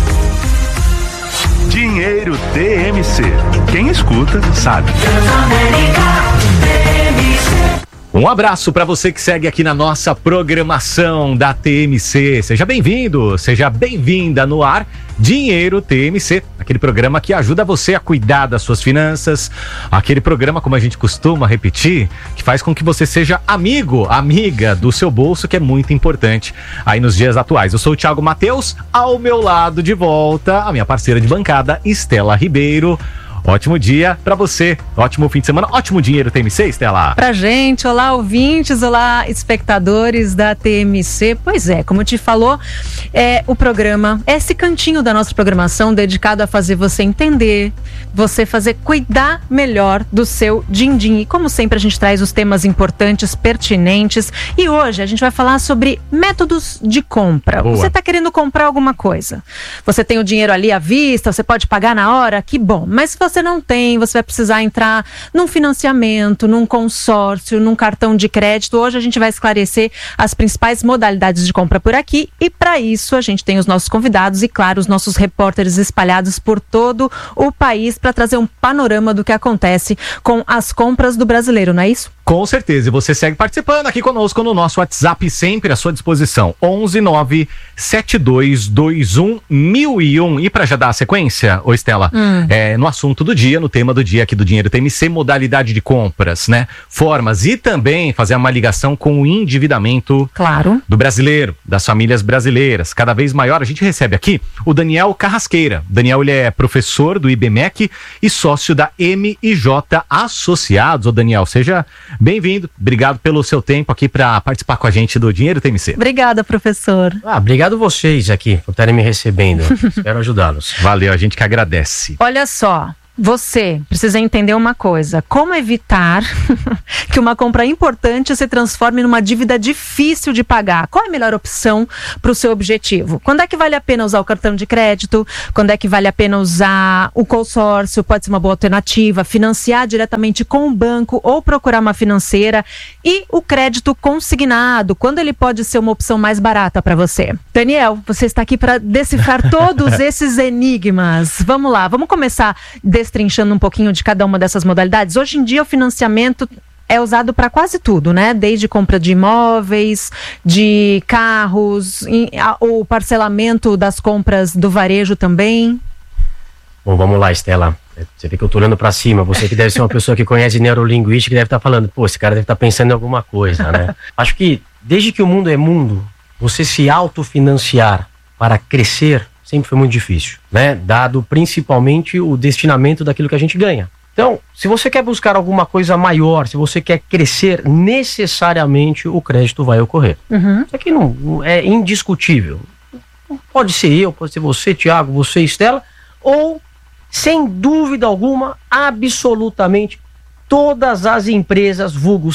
Dinheiro TMC. Quem escuta sabe. Um abraço para você que segue aqui na nossa programação da TMC. Seja bem-vindo, seja bem-vinda no ar. Dinheiro TMC, aquele programa que ajuda você a cuidar das suas finanças, aquele programa, como a gente costuma repetir, que faz com que você seja amigo, amiga do seu bolso, que é muito importante aí nos dias atuais. Eu sou o Thiago Mateus, ao meu lado de volta, a minha parceira de bancada, Estela Ribeiro. Ótimo dia pra você, ótimo fim de semana, ótimo dinheiro TMC, Estela. Pra gente, olá ouvintes, olá espectadores da TMC. Pois é, como te falou, o programa, esse cantinho da nossa programação dedicado a fazer você entender, você fazer cuidar melhor do seu din-din. E como sempre a gente traz os temas importantes, pertinentes, e hoje a gente vai falar sobre métodos de compra. Boa. Você tá querendo comprar alguma coisa, você tem o dinheiro ali à vista, você pode pagar na hora, que bom, mas se você você não tem, você vai precisar entrar num financiamento, num consórcio, num cartão de crédito. Hoje a gente vai esclarecer as principais modalidades de compra por aqui e para isso a gente tem os nossos convidados e, claro, os nossos repórteres espalhados por todo o país para trazer um panorama do que acontece com as compras do brasileiro, não é isso? Com certeza, e você segue participando aqui conosco no nosso WhatsApp, sempre à sua disposição, 11972211001. E para já dar a sequência, ô Estela, no assunto do dia, no tema do dia aqui do Dinheiro TMC, modalidade de compras, né? Formas e também fazer uma ligação com o endividamento do brasileiro, das famílias brasileiras, cada vez maior. A gente recebe aqui o Daniel Carrasqueira. Daniel, ele é professor do IBMEC e sócio da MIJ Associados. Ô Daniel, seja bem-vindo, obrigado pelo seu tempo aqui para participar com a gente do Dinheiro TMC. Obrigada, professor. Obrigado vocês aqui por estarem me recebendo. Espero ajudá-los. Valeu, a gente que agradece. Olha só, você precisa entender uma coisa: como evitar que uma compra importante se transforme numa dívida difícil de pagar? Qual é a melhor opção para o seu objetivo? Quando é que vale a pena usar o cartão de crédito? Quando é que vale a pena usar o consórcio? Pode ser uma boa alternativa. Financiar diretamente com o banco ou procurar uma financeira. E o crédito consignado, quando ele pode ser uma opção mais barata para você? Daniel, você está aqui para decifrar todos esses enigmas. Vamos lá, vamos começar destrinchando um pouquinho de cada uma dessas modalidades. Hoje em dia o financiamento é usado para quase tudo, né? Desde compra de imóveis, de carros, o parcelamento das compras do varejo também. Bom, vamos lá, Estela. Você vê que eu tô olhando para cima. Você que deve ser uma pessoa que conhece neurolinguística, deve estar falando, pô, esse cara deve estar pensando em alguma coisa, né? Acho que desde que o mundo é mundo, você se autofinanciar para crescer sempre foi muito difícil, né? Dado principalmente o destinamento daquilo que a gente ganha. Então, se você quer buscar alguma coisa maior, se você quer crescer, necessariamente o crédito vai ocorrer. Isso aqui não é indiscutível. Pode ser eu, pode ser você, Thiago, você, Estela, ou, sem dúvida alguma, absolutamente todas as empresas, vulgo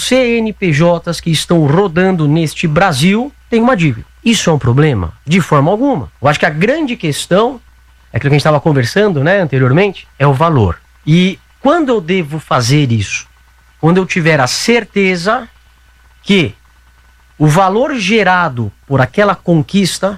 CNPJs que estão rodando neste Brasil, têm uma dívida. Isso é um problema? De forma alguma. Eu acho que a grande questão, é aquilo que a gente estava conversando, né, anteriormente, é o valor. E quando eu devo fazer isso? Quando eu tiver a certeza que o valor gerado por aquela conquista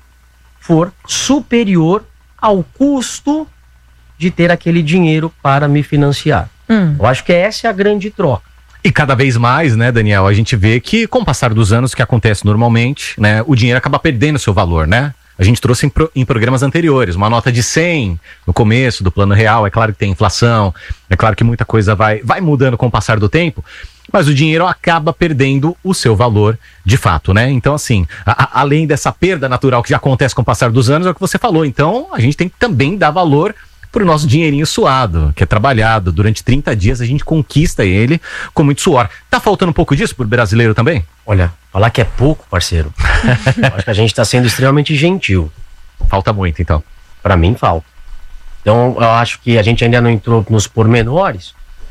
for superior ao custo de ter aquele dinheiro para me financiar. Eu acho que essa é a grande troca. E cada vez mais, né, Daniel, a gente vê que com o passar dos anos, que acontece normalmente, né, o dinheiro acaba perdendo seu valor, né? A gente trouxe em programas anteriores, uma nota de 100 no começo do Plano Real. É claro que tem inflação, é claro que muita coisa vai mudando com o passar do tempo, mas o dinheiro acaba perdendo o seu valor de fato, né? Então, assim, além dessa perda natural que já acontece com o passar dos anos, é o que você falou. Então, a gente tem que também dar valor pro nosso dinheirinho suado, que é trabalhado. Durante 30 dias a gente conquista ele com muito suor. Tá faltando um pouco disso pro brasileiro também? Olha, falar que é pouco, parceiro. Acho que a gente tá sendo extremamente gentil. Falta muito, então. Pra mim, falta. Então, eu acho que a gente ainda não entrou nos pormenores,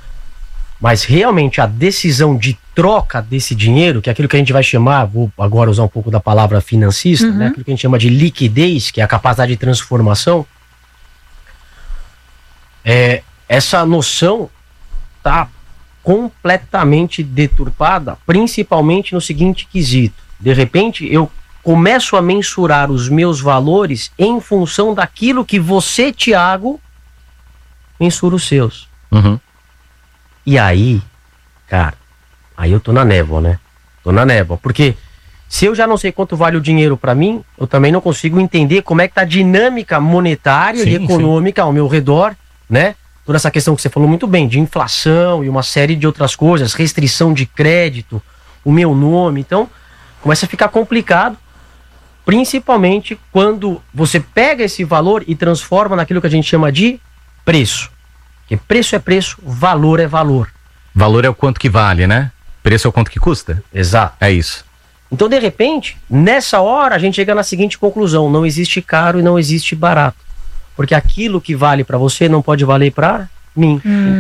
mas realmente a decisão de troca desse dinheiro, que é aquilo que a gente vai chamar, vou agora usar um pouco da palavra financista, né? Aquilo que a gente chama de liquidez, que é a capacidade de transformação, essa noção está completamente deturpada, principalmente no seguinte quesito: de repente eu começo a mensurar os meus valores em função daquilo que você, Thiago, mensura os seus. E aí, cara, aí eu tô na névoa, né? Tô na névoa, porque se eu já não sei quanto vale o dinheiro para mim, eu também não consigo entender como é que tá a dinâmica monetária e econômica ao meu redor, né? Toda essa questão que você falou muito bem, de inflação e uma série de outras coisas, restrição de crédito, o meu nome. Então, começa a ficar complicado, principalmente quando você pega esse valor e transforma naquilo que a gente chama de preço. Porque preço é preço, valor é valor. Valor é o quanto que vale, né? Preço é o quanto que custa. Exato. É isso. Então, de repente, nessa hora, a gente chega na seguinte conclusão: não existe caro e não existe barato. Porque aquilo que vale para você não pode valer para mim.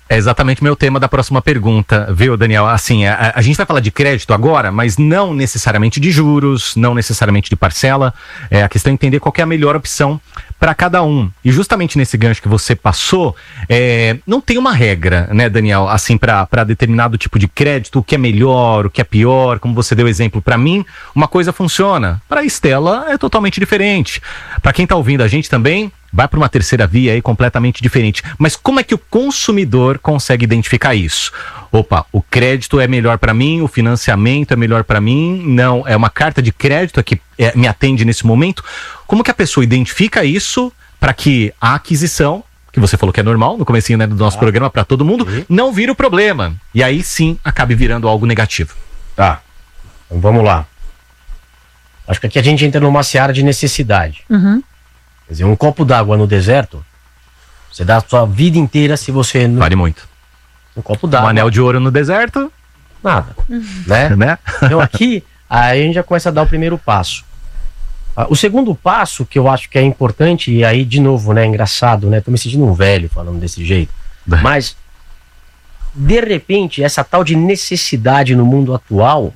É exatamente o meu tema da próxima pergunta, viu, Daniel? Assim, a gente vai falar de crédito agora, mas não necessariamente de juros, não necessariamente de parcela. A questão é entender qual que é a melhor opção para cada um. E justamente nesse gancho que você passou, não tem uma regra, né, Daniel? Assim, para determinado tipo de crédito, o que é melhor, o que é pior, como você deu exemplo. Para mim, uma coisa funciona. Para a Estela é totalmente diferente. Para quem está ouvindo a gente também, vai para uma terceira via aí completamente diferente. Mas como é que o consumidor consegue identificar isso? Opa, o crédito é melhor para mim, o financiamento é melhor para mim, não, é uma carta de crédito que me atende nesse momento. Como que a pessoa identifica isso para que a aquisição, que você falou que é normal no comecinho, né, do nosso programa para todo mundo, não vire o problema? E aí sim acabe virando algo negativo. Tá, então vamos lá. Acho que aqui a gente entra numa seara de necessidade. Quer dizer, um copo d'água no deserto, você dá a sua vida inteira se você... Vale muito. Um copo d'água. Um anel de ouro no deserto? Nada. Né? Então aqui, aí a gente já começa a dar o primeiro passo. O segundo passo, que eu acho que é importante, e aí, de novo, né, engraçado, né? Tô me sentindo um velho falando desse jeito. Mas, de repente, essa tal de necessidade no mundo atual,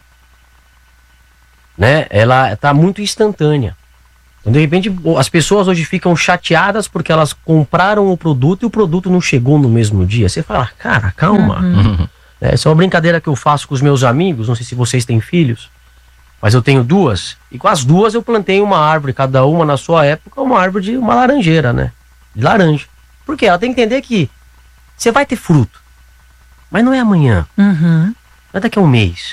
né, ela tá muito instantânea. Então, de repente, as pessoas hoje ficam chateadas porque elas compraram o produto e o produto não chegou no mesmo dia. Você fala, cara, calma. Essa é uma brincadeira que eu faço com os meus amigos, não sei se vocês têm filhos, mas eu tenho duas, e com as duas eu plantei uma árvore, cada uma na sua época, uma árvore de uma laranjeira, né? De laranja. Por quê? Ela tem que entender que você vai ter fruto, mas não é amanhã, não é daqui a um mês.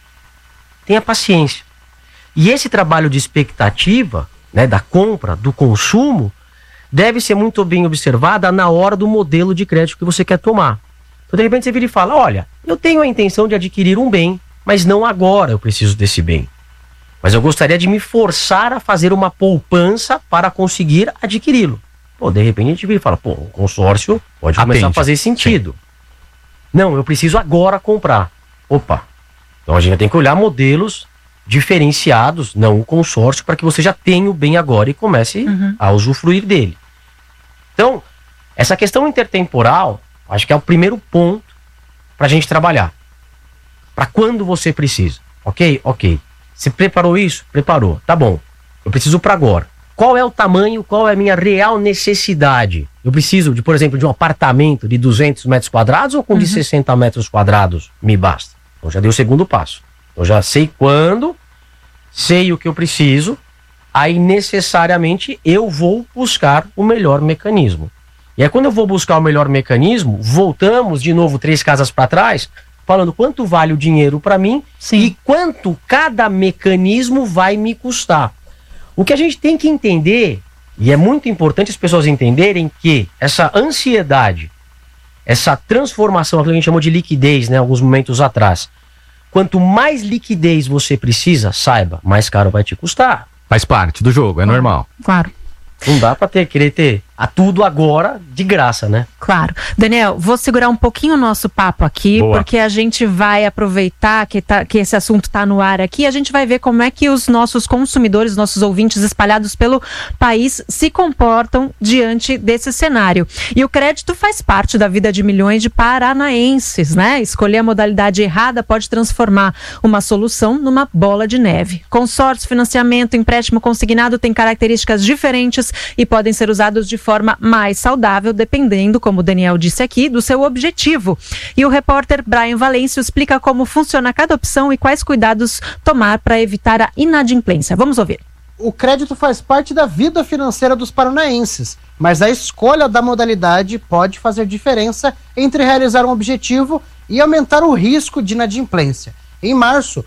Tenha paciência. E esse trabalho de expectativa, né, da compra, do consumo, deve ser muito bem observada na hora do modelo de crédito que você quer tomar. Então, de repente, você vira e fala, olha, eu tenho a intenção de adquirir um bem, mas não agora eu preciso desse bem. Mas eu gostaria de me forçar a fazer uma poupança para conseguir adquiri-lo. Pô, de repente a gente vira e fala, pô, o consórcio pode começar a fazer sentido. Sim. Não, eu preciso agora comprar. Opa, então a gente tem que olhar modelos diferenciados, não o consórcio, para que você já tenha o bem agora e comece a usufruir dele. Então, essa questão intertemporal, acho que é o primeiro ponto para a gente trabalhar. Para quando você precisa. Ok? Você preparou isso? Preparou. Tá bom. Eu preciso para agora. Qual é o tamanho, qual é a minha real necessidade? Eu preciso, por exemplo, de um apartamento de 200 metros quadrados ou com de 60 metros quadrados me basta? Então já dei o segundo passo. Eu já sei quando, sei o que eu preciso, aí necessariamente eu vou buscar o melhor mecanismo. E aí quando eu vou buscar o melhor mecanismo, voltamos de novo 3 casas para trás, falando quanto vale o dinheiro para mim e quanto cada mecanismo vai me custar. O que a gente tem que entender, e é muito importante as pessoas entenderem que essa ansiedade, essa transformação, aquilo que a gente chamou de liquidez, né, alguns momentos atrás, quanto mais liquidez você precisa, saiba, mais caro vai te custar. Faz parte do jogo, é normal. Claro. Não dá pra querer ter a tudo agora de graça, né? Claro. Daniel, vou segurar um pouquinho o nosso papo aqui, porque a gente vai aproveitar que esse assunto tá no ar aqui, a gente vai ver como é que os nossos consumidores, nossos ouvintes espalhados pelo país se comportam diante desse cenário. E o crédito faz parte da vida de milhões de paranaenses, né? Escolher a modalidade errada pode transformar uma solução numa bola de neve. Consórcio, financiamento, empréstimo consignado têm características diferentes e podem ser usados de forma mais saudável, dependendo, como o Daniel disse aqui, do seu objetivo. E o repórter Brian Valêncio explica como funciona cada opção e quais cuidados tomar para evitar a inadimplência. Vamos ouvir. O crédito faz parte da vida financeira dos paranaenses, mas a escolha da modalidade pode fazer diferença entre realizar um objetivo e aumentar o risco de inadimplência. Em março,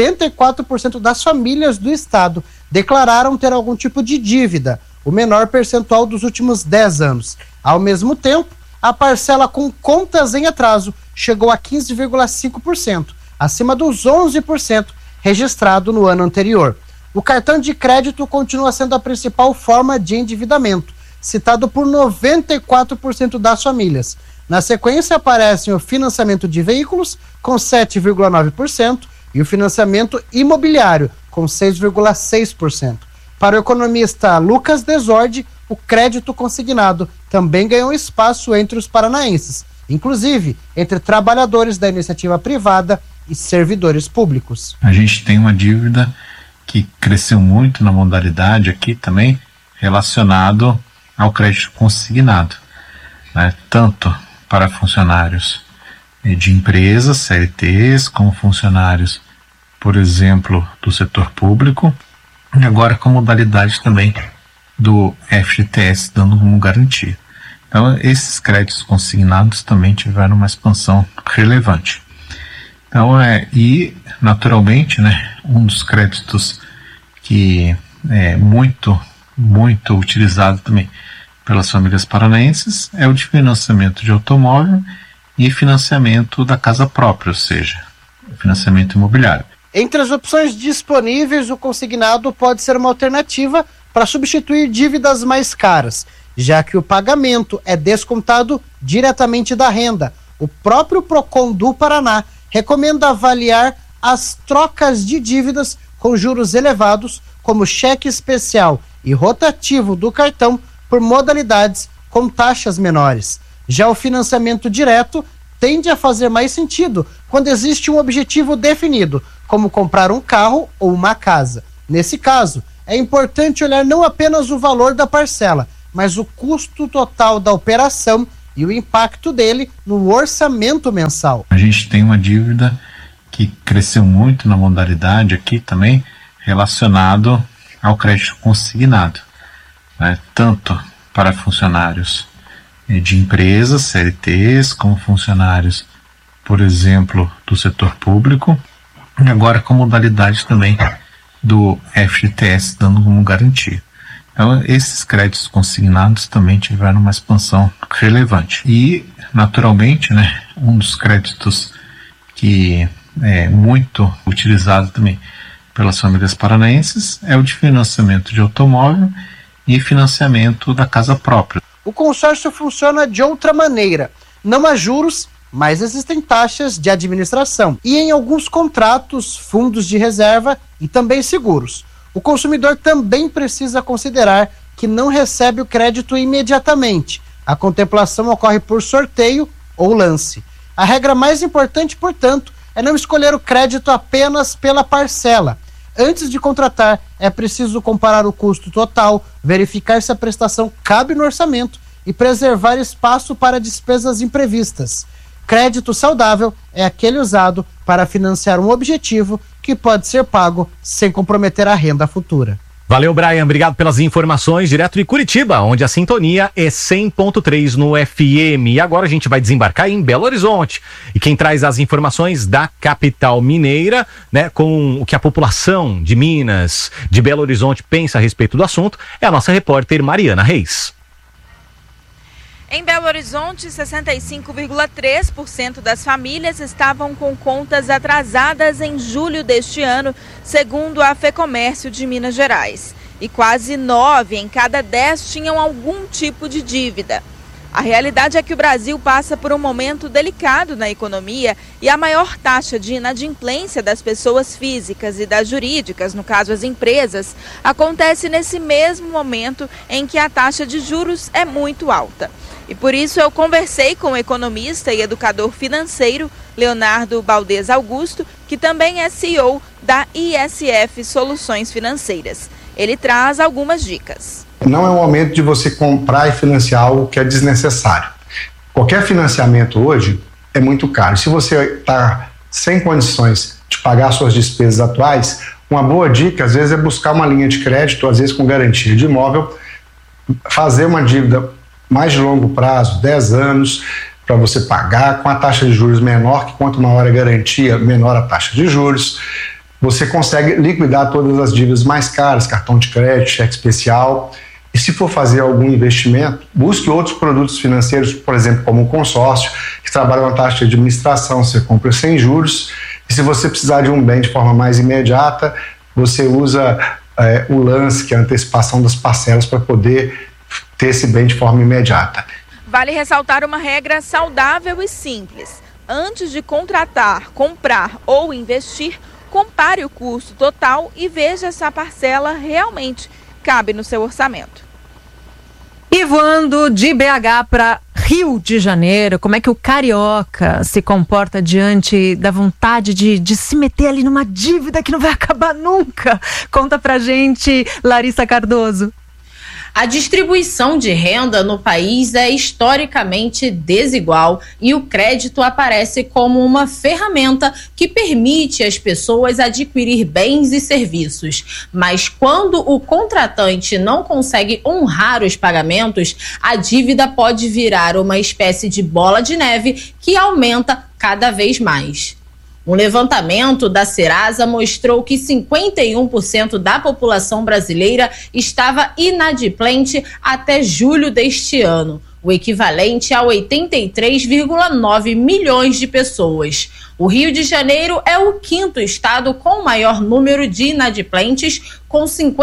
84% das famílias do estado declararam ter algum tipo de dívida, o menor percentual dos últimos 10 anos. Ao mesmo tempo, a parcela com contas em atraso chegou a 15,5%, acima dos 11% registrado no ano anterior. O cartão de crédito continua sendo a principal forma de endividamento, citado por 94% das famílias. Na sequência aparecem o financiamento de veículos, com 7,9%, e o financiamento imobiliário, com 6,6%. Para o economista Lucas Desordi, o crédito consignado também ganhou espaço entre os paranaenses, inclusive entre trabalhadores da iniciativa privada e servidores públicos. A gente tem uma dívida que cresceu muito na modalidade aqui também, relacionado ao crédito consignado, né? Tanto para funcionários de empresas, CLTs, como funcionários, por exemplo, do setor público, e agora com modalidade também do FGTS, dando como garantia. Então, esses créditos consignados também tiveram uma expansão relevante. Então, e naturalmente, né, um dos créditos que é muito utilizado também pelas famílias paranaenses é o de financiamento de automóvel e financiamento da casa própria, ou seja, financiamento imobiliário. Entre as opções disponíveis, o consignado pode ser uma alternativa para substituir dívidas mais caras, já que o pagamento é descontado diretamente da renda. O próprio PROCON do Paraná recomenda avaliar as trocas de dívidas com juros elevados, como cheque especial e rotativo do cartão, por modalidades com taxas menores. Já o financiamento direto tende a fazer mais sentido quando existe um objetivo definido, como comprar um carro ou uma casa. Nesse caso, é importante olhar não apenas o valor da parcela, mas o custo total da operação e o impacto dele no orçamento mensal. A gente tem uma dívida que cresceu muito na modalidade aqui também, relacionado ao crédito consignado, né? Tanto para funcionários de empresas, CLTs, como funcionários, por exemplo, do setor público, e agora com modalidade também do FGTS, dando como garantia. Então, esses créditos consignados também tiveram uma expansão relevante. E, naturalmente, né, um dos créditos que é muito utilizado também pelas famílias paranaenses é o de financiamento de automóvel e financiamento da casa própria. O consórcio funciona de outra maneira. Não há juros, mas existem taxas de administração. E em alguns contratos, fundos de reserva e também seguros. O consumidor também precisa considerar que não recebe o crédito imediatamente. A contemplação ocorre por sorteio ou lance. A regra mais importante, portanto, é não escolher o crédito apenas pela parcela. Antes de contratar, é preciso comparar o custo total, verificar se a prestação cabe no orçamento e preservar espaço para despesas imprevistas. Crédito saudável é aquele usado para financiar um objetivo que pode ser pago sem comprometer a renda futura. Valeu, Brian. Obrigado pelas informações direto de Curitiba, onde a sintonia é 100.3 no FM. E agora a gente vai desembarcar em Belo Horizonte. E quem traz as informações da capital mineira, né, com o que a população de Minas, de Belo Horizonte pensa a respeito do assunto, é a nossa repórter Mariana Reis. Em Belo Horizonte, 65,3% das famílias estavam com contas atrasadas em julho deste ano, segundo a FEComércio de Minas Gerais. E quase 9 em cada 10 tinham algum tipo de dívida. A realidade é que o Brasil passa por um momento delicado na economia e a maior taxa de inadimplência das pessoas físicas e das jurídicas, no caso as empresas, acontece nesse mesmo momento em que a taxa de juros é muito alta. E por isso eu conversei com o economista e educador financeiro Leonardo Baldez Augusto, que também é CEO da ISF Soluções Financeiras. Ele traz algumas dicas. Não é o momento de você comprar e financiar algo que é desnecessário. Qualquer financiamento hoje é muito caro. Se você está sem condições de pagar suas despesas atuais, uma boa dica às vezes é buscar uma linha de crédito, às vezes com garantia de imóvel, fazer uma dívida mais de longo prazo, 10 anos, para você pagar com a taxa de juros menor, que quanto maior a garantia, menor a taxa de juros. Você consegue liquidar todas as dívidas mais caras, cartão de crédito, cheque especial. E se for fazer algum investimento, busque outros produtos financeiros, por exemplo, como um consórcio, que trabalha uma taxa de administração, você compra sem juros. E se você precisar de um bem de forma mais imediata, você usa o lance, que é a antecipação das parcelas, para poder ter esse bem de forma imediata. Vale ressaltar uma regra saudável e simples. Antes de contratar, comprar ou investir, compare o custo total e veja se a parcela realmente cabe no seu orçamento. E voando de BH para Rio de Janeiro, como é que o carioca se comporta diante da vontade de se meter ali numa dívida que não vai acabar nunca? Conta pra gente, Larissa Cardoso. A distribuição de renda no país é historicamente desigual e o crédito aparece como uma ferramenta que permite às pessoas adquirir bens e serviços. Mas quando o contratante não consegue honrar os pagamentos, a dívida pode virar uma espécie de bola de neve que aumenta cada vez mais. Um levantamento da Serasa mostrou que 51% da população brasileira estava inadimplente até julho deste ano, o equivalente a 83,9 milhões de pessoas. O Rio de Janeiro é o 5º estado com maior número de inadimplentes, com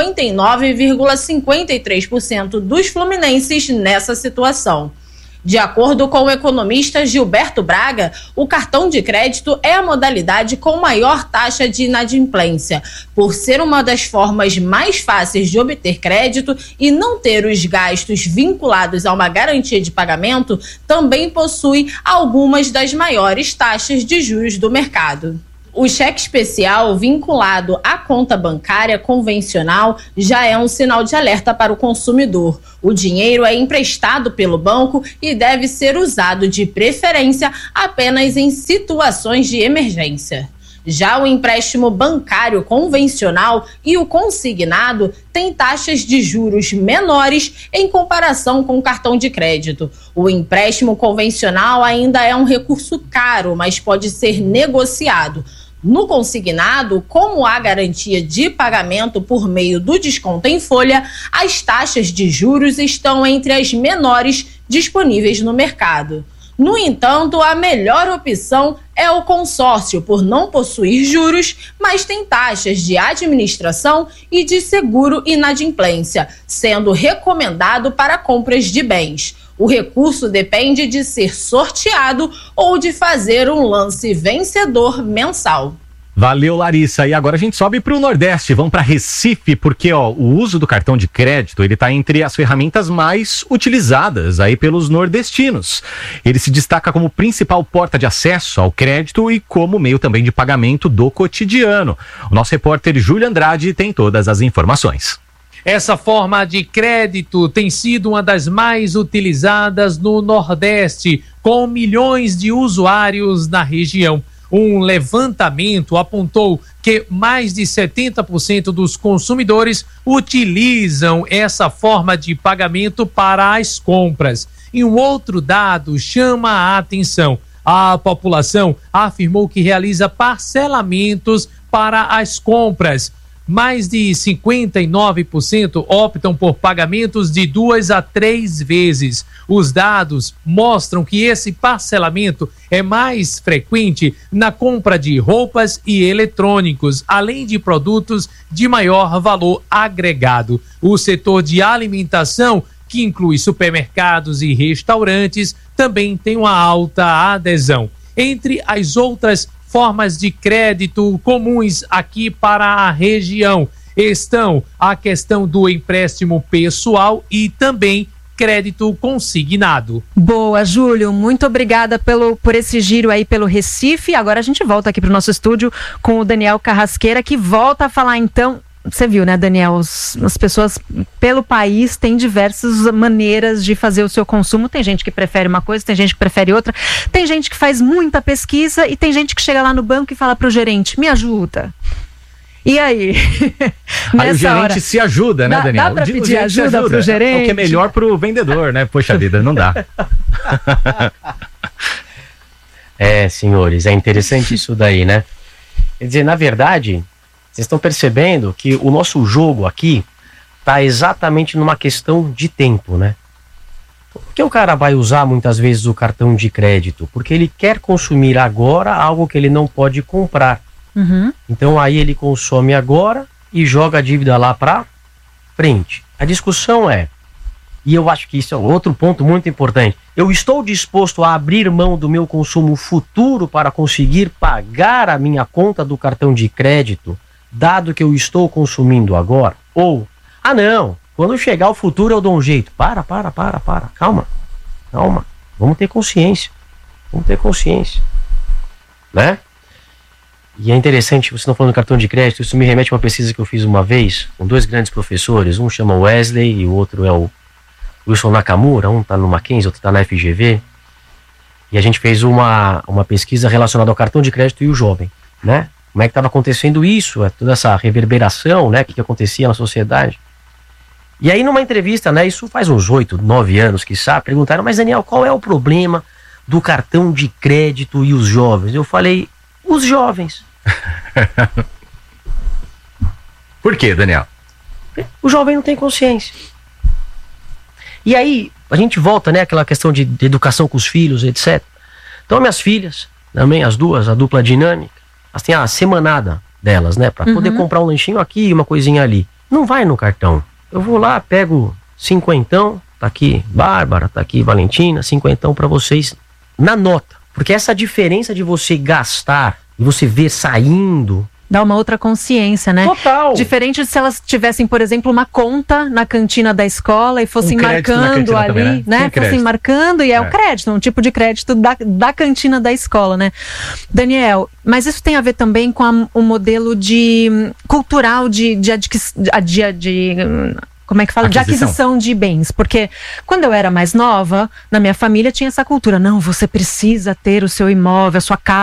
59,53% dos fluminenses nessa situação. De acordo com o economista Gilberto Braga, o cartão de crédito é a modalidade com maior taxa de inadimplência, por ser uma das formas mais fáceis de obter crédito e não ter os gastos vinculados a uma garantia de pagamento, também possui algumas das maiores taxas de juros do mercado. O cheque especial vinculado à conta bancária convencional já é um sinal de alerta para o consumidor. O dinheiro é emprestado pelo banco e deve ser usado de preferência apenas em situações de emergência. Já o empréstimo bancário convencional e o consignado têm taxas de juros menores em comparação com o cartão de crédito. O empréstimo convencional ainda é um recurso caro, mas pode ser negociado. No consignado, como há garantia de pagamento por meio do desconto em folha, as taxas de juros estão entre as menores disponíveis no mercado. No entanto, a melhor opção é o consórcio, por não possuir juros, mas tem taxas de administração e de seguro inadimplência, sendo recomendado para compras de bens. O recurso depende de ser sorteado ou de fazer um lance vencedor mensal. Valeu, Larissa. E agora a gente sobe para o Nordeste, vamos para Recife, porque o uso do cartão de crédito ele está entre as ferramentas mais utilizadas aí pelos nordestinos. Ele se destaca como principal porta de acesso ao crédito e como meio também de pagamento do cotidiano. O nosso repórter Júlio Andrade tem todas as informações. Essa forma de crédito tem sido uma das mais utilizadas no Nordeste, com milhões de usuários na região. Um levantamento apontou que mais de 70% dos consumidores utilizam essa forma de pagamento para as compras. E um outro dado chama a atenção. A população afirmou que realiza parcelamentos para as compras. Mais de 59% optam por pagamentos de 2 a 3 vezes. Os dados mostram que esse parcelamento é mais frequente na compra de roupas e eletrônicos, além de produtos de maior valor agregado. O setor de alimentação, que inclui supermercados e restaurantes, também tem uma alta adesão. Entre as outras formas de crédito comuns aqui para a região estão a questão do empréstimo pessoal e também crédito consignado. Boa, Júlio, muito obrigada por esse giro aí pelo Recife. Agora a gente volta aqui para o nosso estúdio com o Daniel Carrasqueira, que volta a falar então. Você viu, né, Daniel? As pessoas pelo país têm diversas maneiras de fazer o seu consumo. Tem gente que prefere uma coisa, tem gente que prefere outra. Tem gente que faz muita pesquisa e tem gente que chega lá no banco e fala pro gerente, me ajuda. E aí? Aí o gerente se ajuda, né, Daniel? Dá pra pedir ajuda pro gerente? É o que é melhor pro vendedor, né? Poxa vida, não dá. Senhores, é interessante isso daí, né? Quer dizer, na verdade, vocês estão percebendo que o nosso jogo aqui está exatamente numa questão de tempo, né? Por que o cara vai usar muitas vezes o cartão de crédito? Porque ele quer consumir agora algo que ele não pode comprar. Uhum. Então aí ele consome agora e joga a dívida lá para frente. A discussão é, e eu acho que isso é outro ponto muito importante, eu estou disposto a abrir mão do meu consumo futuro para conseguir pagar a minha conta do cartão de crédito, dado que eu estou consumindo agora? Ou, não, quando chegar o futuro eu dou um jeito. Para, calma. Vamos ter consciência. Né? E é interessante, vocês estão falando de cartão de crédito, isso me remete a uma pesquisa que eu fiz uma vez com 2 grandes professores, um chama Wesley e o outro é o Wilson Nakamura, um está no Mackenzie, outro está na FGV, e a gente fez uma pesquisa relacionada ao cartão de crédito e o jovem, né? Como é que estava acontecendo isso, toda essa reverberação, né, que acontecia na sociedade. E aí numa entrevista, né, isso faz uns 8, 9 anos, quiçá, perguntaram, mas Daniel, qual é o problema do cartão de crédito e os jovens? Eu falei, os jovens. Por quê, Daniel? O jovem não tem consciência. E aí, a gente volta, né, aquela questão de educação com os filhos, etc. Então, minhas filhas, também as duas, a dupla dinâmica, elas têm a semanada delas, né, para poder comprar um lanchinho aqui e uma coisinha ali. Não vai no cartão. Eu vou lá, pego 50, tá aqui Bárbara, tá aqui Valentina, 50 para vocês na nota. Porque essa diferença de você gastar e você ver saindo... Dá uma outra consciência, né? Total. Diferente de se elas tivessem, por exemplo, uma conta na cantina da escola e fossem marcando ali, também, né? Fossem marcando e é o crédito, um tipo de crédito da cantina da escola, né? Daniel, mas isso tem a ver também com o modelo cultural como é que fala? De aquisição de bens. Porque quando eu era mais nova, na minha família tinha essa cultura. Não, você precisa ter o seu imóvel, a sua casa.